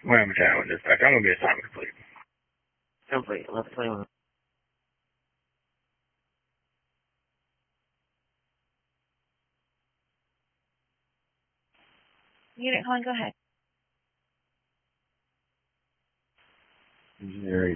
When I'm chatting with dispatch, I'm gonna be assignment complete. Complete. Let's play one. Unit calling, go ahead. Engineering